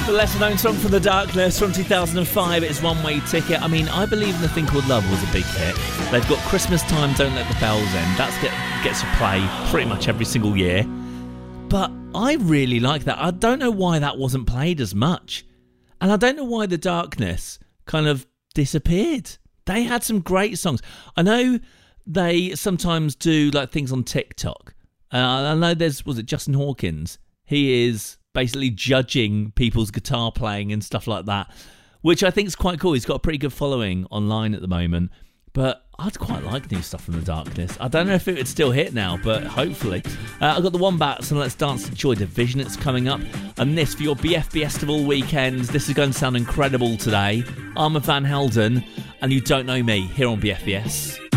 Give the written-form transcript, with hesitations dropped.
The lesser known song from The Darkness from 2005, it's One Way Ticket. I mean, I Believe in a Thing Called Love was a big hit. They've got Christmas Time, Don't Let the Bells In. That gets to play pretty much every single year. But I really like that. I don't know why that wasn't played as much. And I don't know why The Darkness kind of disappeared. They had some great songs. I know they sometimes do like things on TikTok. I know was it Justin Hawkins? He is basically judging people's guitar playing and stuff like that, which I think is quite cool. He's got a pretty good following online at the moment, but I'd quite like new stuff from The Darkness. I don't know if it would still hit now, but hopefully. I've got the Wombats and Let's Dance to Joy Division. It's coming up, and this for your BFBS of all weekends. This is going to sound incredible today. Armand Van Helden, and You Don't Know Me here on BFBS.